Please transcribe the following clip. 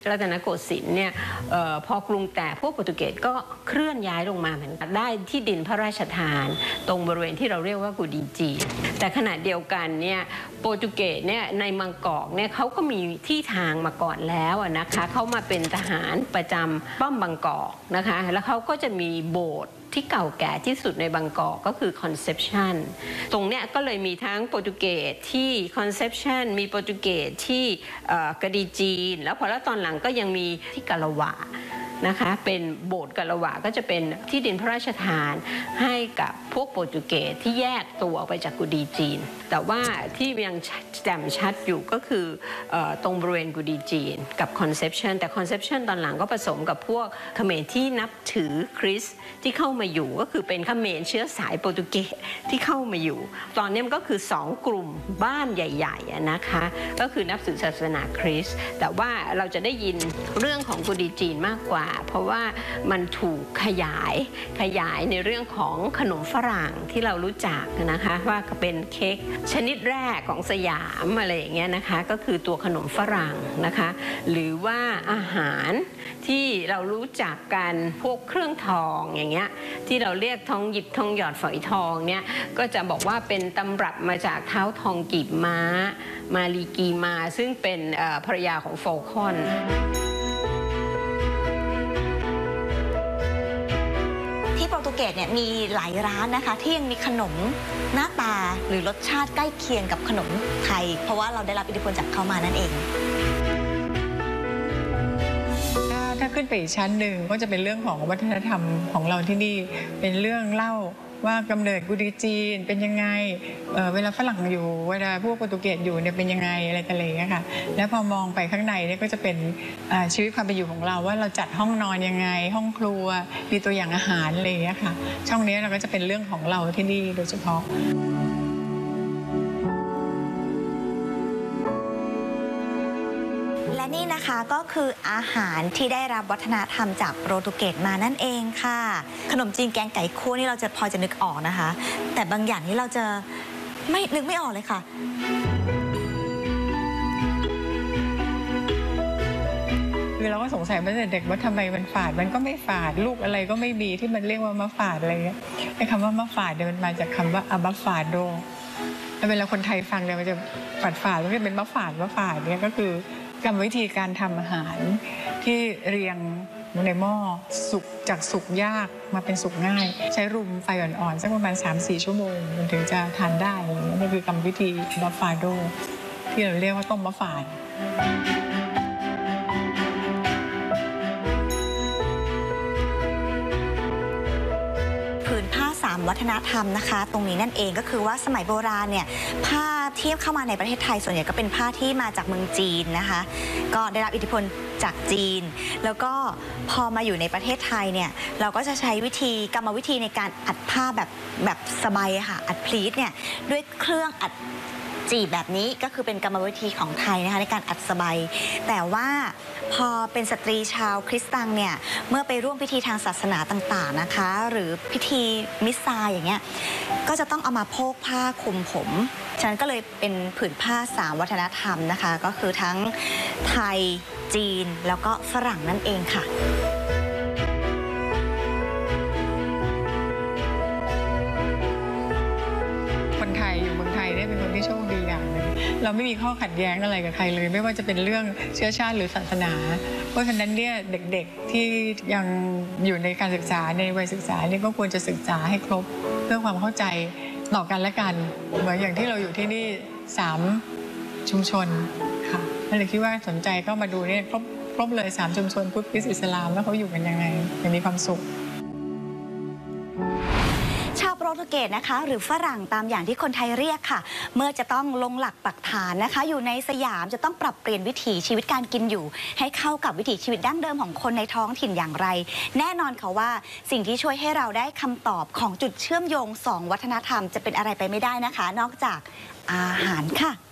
รัตนโกสินทร์เนี่ยพอกรุงแตกพวกโปรตุเกสก็เคลื่อนย้ายลงมาเหมือนกันได้ที่ดินพระราชทานตรงบริเวณที่เราเรียกว่ากูดีจีแต่ขณะเดียวกันเนี่ยโปรตุเกสเนี่ยในมังกรเนี่ยเขาก็มีที่ทางมาก่อนแล้วนะคะเขามาเป็นทหารประจำป้อมบางกอกนะคะแล้วเขาก็จะมีโบสถ์ที่เก่าแก่ที่สุดในบางกอกก็คือ Conception ตรงเนี้ยก็เลยมีทั้งโปรตุเกสที่ Conception มีโปรตุเกสที่กะดีจีนแล้วพอแล้วตอนหลังก็ยังมีที่กะละวะนะคะเป็นโบสถ์กะละวะก็จะเป็นที่ดินพระราชทานให้กับพวกโปรตุเกสที่แยกตัวออกไปจากกูดีจีนแต่ว่าที่ยังแจ่มชัดอยู่ก็คือตรงบริเวณกูดีจีนกับ Conception แต่ Conception ตอนหลังก็ผสมกับพวกเขมรที่นับถือคริสต์ที่เข้ามาอยู่ก็คือเป็นเขมรเชื้อสายโปรตุเกสที่เข้ามาอยู่ตอนนี้มันก็คือ2กลุ่มบ้านใหญ่ๆนะคะก็คือนับถือศาสนาคริสต์แต่ว่าเราจะได้ยินเรื่องของกูดีจีนมากกว่าเพราะว่ามันถูกขยายในเรื่องของขนมฝรั่งที่เรารู้จักนะคะว่าเป็นเค้กชนิดแรกของสยามอะไรอย่างเงี้ยนะคะก็คือตัวขนมฝรั่งนะคะหรือว่าอาหารที่เรารู้จักกันพวกเครื่องทองอย่างเงี้ยที่เราเรียกทองหยิบทองหยอดฝอยทองเนี่ยก็จะบอกว่าเป็นตำรับมาจากเท้าทองกีบม้ามาลีกีมาซึ่งเป็นภรรยาของโฟลคอนที่โปรตุเกสเนี่ยมีหลายร้านนะคะที่ยังมีขนมหน้าตาหรือรสชาติใกล้เคียงกับขนมไทยเพราะว่าเราได้รับอิทธิพลจากเขามานั่นเองถ้าขึ้นไปอีกชั้นหนึ่งก็จะเป็นเรื่องของวัฒนธรรมของเราที่นี่เป็นเรื่องเล่าว่ากำเนิดกูดีจีนเป็นยังไงเวลาฝรั่งอยู่เวลาพวกโปรตุเกสอยู่เนี่ยเป็นยังไงอะไรต่างๆค่ะแล้วพอมองไปข้างในเนี่ยก็จะเป็นชีวิตความเป็นอยู่ของเราว่าเราจัดห้องนอนยังไงห้องครัวมีตัวอย่างอาหารอะไรอย่างเงี้ยค่ะช่องนี้เราก็จะเป็นเรื่องของเราที่นี่โดยเฉพาะและนี่นะคะก็คืออาหารที่ได้รับวัฒนธรรมจากโปรตุเกสมานั่นเองค่ะขนมจีนแกงไก่คั่วนี่เราจะพอจะนึกออกนะคะแต่บางอย่างนี่เราจะนึกไม่ออกเลยค่ะคือเราก็สงสัยมาตั้งแต่เด็กว่าทำไมมันฝาดมันก็ไม่ฝาดลูกอะไรก็ไม่มีที่มันเรียกว่ามะฝาดอะไรเงี้ยไอ้คำว่ามะฝาดเนี่ยมันมาจากคำว่าอาบัฟฟาโดแล้วเวลาคนไทยฟังเนี่ยมันจะฝาดมันก็เป็นมะฝาดเนี่ยก็คือกรรมวิธีการทำอาหารที่เรียงในหม้อสุกจากสุกยากมาเป็นสุกง่ายใช้รุมไฟอ่อนๆสักประมาณ 3-4 ชั่วโมงมันถึงจะทานได้อะไรเงี้ยนี่คือกรรมวิธีมะฟาโดที่เราเรียกว่าต้มมะฝาดวัฒนธรรมนะคะตรงนี้นั่นเองก็คือว่าสมัยโบราณเนี่ยผ้าที่เข้ามาในประเทศไทยส่วนใหญ่ก็เป็นผ้าที่มาจากเมืองจีนนะคะก็ได้รับอิทธิพลจากจีนแล้วก็พอมาอยู่ในประเทศไทยเนี่ยเราก็จะใช้กรรมวิธีในการอัดผ้าแบบสบายค่ะอัดพลีทเนี่ยด้วยเครื่องอัดจีบแบบนี้ก็คือเป็นกรรมวิธีของไทยนะคะในการอัดสบายแต่ว่าพอเป็นสตรีชาวคริสตังเนี่ยเมื่อไปร่วมพิธีทางศาสนาต่างๆนะคะหรือพิธีมิสซาอย่างเงี้ยก็จะต้องเอามาโพกผ้าคลุมผมฉะนั้นก็เลยเป็นผืนผ้า3วัฒนธรรมนะคะก็คือทั้งไทยจีนแล้วก็ฝรั่งนั่นเองค่ะคนไทยอยู่เมืองไทยเนี่ยเป็นคนที่โชคดีอย่างหนึ่งเราไม่มีข้อขัดแย้งอะไรกับใครเลยไม่ว่าจะเป็นเรื่องเชื้อชาติหรือศาสนาเพราะฉะนั้นเนี่ยเด็กๆที่ยังอยู่ในการศึกษาในวัยศึกษาเนี่ยก็ควรจะศึกษาให้ครบเพื่อความเข้าใจต่อกันและกันเหมือนอย่างที่เราอยู่ที่นี่3ชุมชนค่ะนั่นเลยคิดว่าสนใจก็มาดูเนี่ยครบเลย3ชุมชนพุทธคริสต์อิสลามว่าเขาอยู่กันยังไงอย่างมีความสุขชาวโปรตุเกสนะคะหรือฝรั่งตามอย่างที่คนไทยเรียกค่ะเมื่อจะต้องลงหลักปักฐานนะคะอยู่ในสยามจะต้องปรับเปลี่ยนวิถีชีวิตการกินอยู่ให้เข้ากับวิถีชีวิตดั้งเดิมของคนในท้องถิ่นอย่างไรแน่นอนค่ะว่าสิ่งที่ช่วยให้เราได้คำตอบของจุดเชื่อมโยง2วัฒนธรรมจะเป็นอะไรไปไม่ได้นะคะนอกจากอาหารค่ะ